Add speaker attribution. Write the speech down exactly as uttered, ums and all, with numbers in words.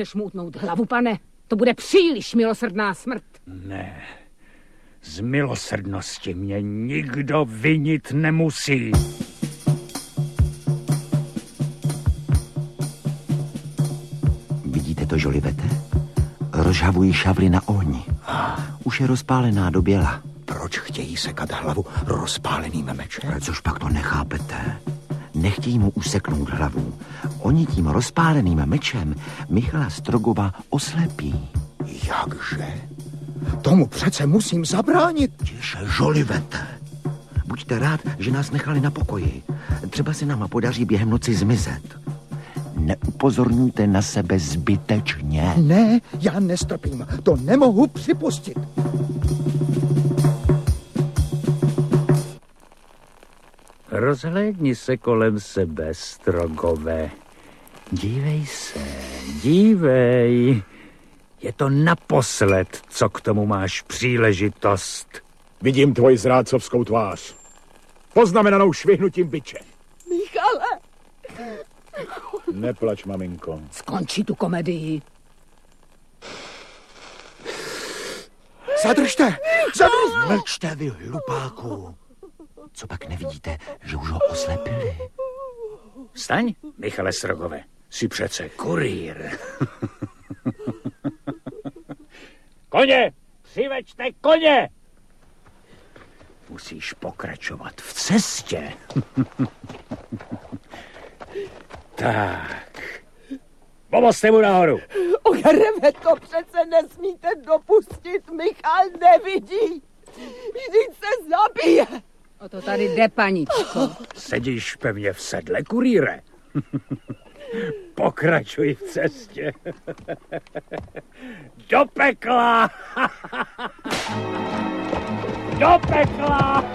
Speaker 1: Chceš mu utnout hlavu, pane? To bude příliš milosrdná smrt.
Speaker 2: Ne, z milosrdnosti mě nikdo vinit nemusí.
Speaker 3: Vidíte to, Žolivete? Rozžhavují šavly na ohni. Už je rozpálená do běla.
Speaker 4: Proč chtějí sekat hlavu rozpáleným mečem?
Speaker 3: Což pak to nechápete? Nechtějí mu useknout hlavu. Oni tím rozpáleným mečem Michala Strogova oslepí.
Speaker 4: Jakže? Tomu přece musím zabránit.
Speaker 3: Tiše, Žolivete. Buďte rád, že nás nechali na pokoji. Třeba se nám podaří během noci zmizet. Neupozorňujte na sebe zbytečně.
Speaker 4: Ne, já nestrpím. To nemohu připustit.
Speaker 2: Rozhlédni se kolem sebe, Strogové. Dívej se, dívej. Je to naposled, co k tomu máš příležitost.
Speaker 5: Vidím tvoji zrádcovskou tvář. Poznamenanou švihnutím biče.
Speaker 1: Michale!
Speaker 5: Neplač, maminko.
Speaker 1: Skončí tu komedii.
Speaker 4: Zadržte! Zadržte!
Speaker 3: Mlčte, vy hlupáku. Co pak nevidíte, že už ho oslepili?
Speaker 2: Vstaň, Michale Strogové. Jsi přece kurýr. Koně! Přivečte koně! Musíš pokračovat v cestě. Tak. Pomozte mu nahoru.
Speaker 6: Ohreve, to přece nesmíte dopustit. Michal nevidí. Vždyť se zabije.
Speaker 1: O to tady jde, paničko.
Speaker 2: Sedíš pevně v sedle, kurýre. Pokračuj v cestě. Do pekla! Do pekla!